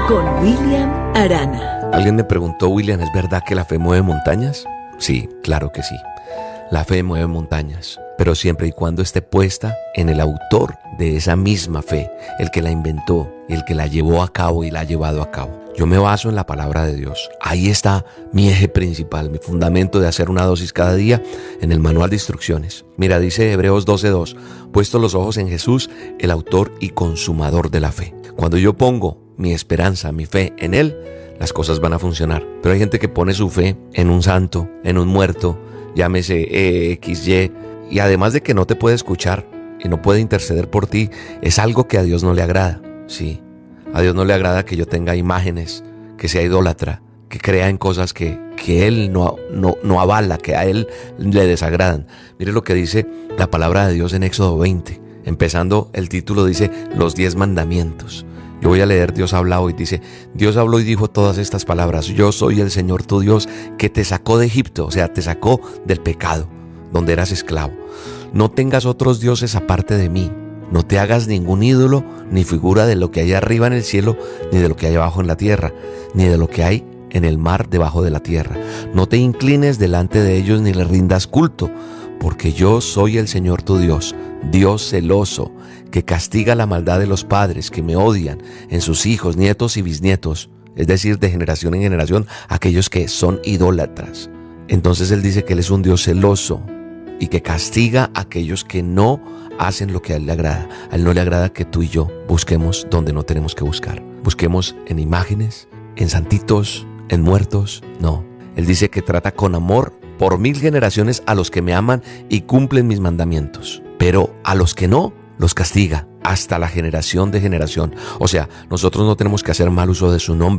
con William Arana. Alguien me preguntó, William, ¿es verdad que la fe mueve montañas? Sí, claro que sí. La fe mueve montañas, pero siempre y cuando esté puesta en el autor de esa misma fe, el que la inventó, el que la llevó a cabo y la ha llevado a cabo. Yo me baso en la palabra de Dios. Ahí está mi eje principal, mi fundamento de hacer una dosis cada día en el manual de instrucciones. Mira, dice Hebreos 12:2, puesto los ojos en Jesús, el autor y consumador de la fe. Cuando yo pongo mi esperanza, mi fe en Él, las cosas van a funcionar. Pero hay gente que pone su fe en un santo, en un muerto, llámese XY, y además de que no te puede escuchar y no puede interceder por ti, es algo que a Dios no le agrada. Sí, a Dios no le agrada que yo tenga imágenes, que sea idólatra, que crea en cosas que Él no avala, que a Él le desagradan. Mire lo que dice la palabra de Dios en Éxodo 20. Empezando el título dice los 10 mandamientos. Yo voy a leer Dios habla hoy. Dice, Dios habló y dijo todas estas palabras. Yo soy el Señor tu Dios que te sacó de Egipto, o sea, te sacó del pecado, donde eras esclavo. No tengas otros dioses aparte de mí. No te hagas ningún ídolo ni figura de lo que hay arriba en el cielo, ni de lo que hay abajo en la tierra, ni de lo que hay en el mar debajo de la tierra. No te inclines delante de ellos ni les rindas culto, porque yo soy el Señor tu Dios, Dios celoso, que castiga la maldad de los padres que me odian en sus hijos, nietos y bisnietos, es decir, de generación en generación, aquellos que son idólatras. Entonces Él dice que Él es un Dios celoso y que castiga a aquellos que no hacen lo que a Él le agrada. A Él no le agrada que tú y yo busquemos donde no tenemos que buscar. Busquemos en imágenes, en santitos, en muertos. No, Él dice que trata con amor por 1000 generaciones a los que me aman y cumplen mis mandamientos. Pero a los que no, los castiga hasta la generación de generación. O sea, nosotros no tenemos que hacer mal uso de su nombre.